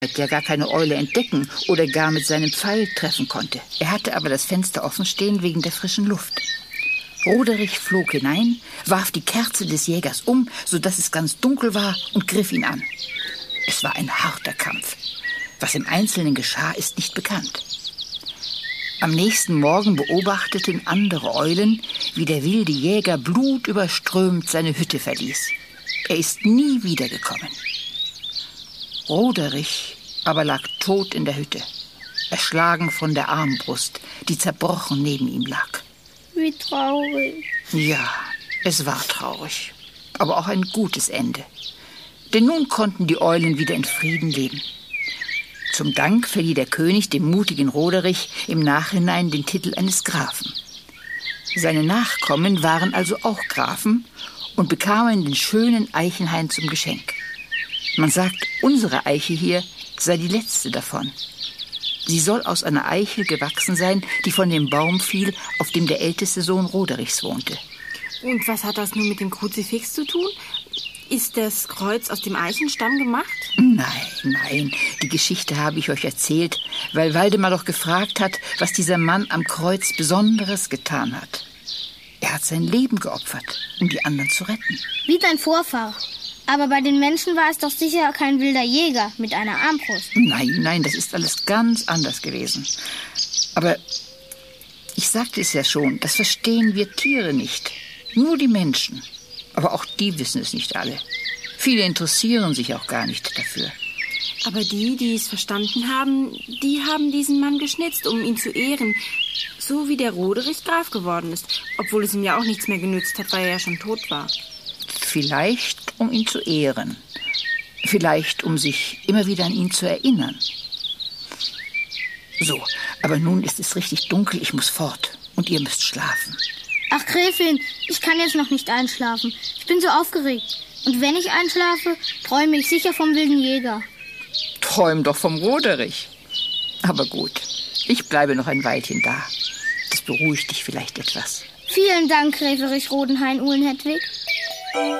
der gar keine Eule entdecken oder gar mit seinem Pfeil treffen konnte. Er hatte aber das Fenster offen stehen wegen der frischen Luft. Roderich flog hinein, warf die Kerze des Jägers um, sodass es ganz dunkel war, und griff ihn an. Es war ein harter Kampf. Was im Einzelnen geschah, ist nicht bekannt. Am nächsten Morgen beobachteten andere Eulen, wie der wilde Jäger blutüberströmt seine Hütte verließ. Er ist nie wiedergekommen. Roderich aber lag tot in der Hütte, erschlagen von der Armbrust, die zerbrochen neben ihm lag. Wie traurig. Ja, es war traurig, aber auch ein gutes Ende. Denn nun konnten die Eulen wieder in Frieden leben. Zum Dank verlieh der König dem mutigen Roderich im Nachhinein den Titel eines Grafen. Seine Nachkommen waren also auch Grafen und bekamen den schönen Eichenhain zum Geschenk. Man sagt, unsere Eiche hier sei die letzte davon. Sie soll aus einer Eichel gewachsen sein, die von dem Baum fiel, auf dem der älteste Sohn Roderichs wohnte. Und was hat das nun mit dem Kruzifix zu tun? Ist das Kreuz aus dem Eichenstamm gemacht? Nein, die Geschichte habe ich euch erzählt, weil Waldemar doch gefragt hat, was dieser Mann am Kreuz Besonderes getan hat. Er hat sein Leben geopfert, um die anderen zu retten. Wie dein Vorfahr. Aber bei den Menschen war es doch sicher kein wilder Jäger mit einer Armbrust. Nein, das ist alles ganz anders gewesen. Aber ich sagte es ja schon, das verstehen wir Tiere nicht. Nur die Menschen. Aber auch die wissen es nicht alle. Viele interessieren sich auch gar nicht dafür. Aber die es verstanden haben, die haben diesen Mann geschnitzt, um ihn zu ehren. So wie der Roderich Graf geworden ist. Obwohl es ihm ja auch nichts mehr genützt hat, weil er ja schon tot war. Vielleicht, um ihn zu ehren. Vielleicht, um sich immer wieder an ihn zu erinnern. So, aber nun ist es richtig dunkel, ich muss fort. Und ihr müsst schlafen. Ach, Gräfin, ich kann jetzt noch nicht einschlafen. Ich bin so aufgeregt. Und wenn ich einschlafe, träume ich sicher vom wilden Jäger. Träum doch vom Roderich. Aber gut, ich bleibe noch ein Weilchen da. Das beruhigt dich vielleicht etwas. Vielen Dank, Gräferich Rodenhain-Uhlenhedwig.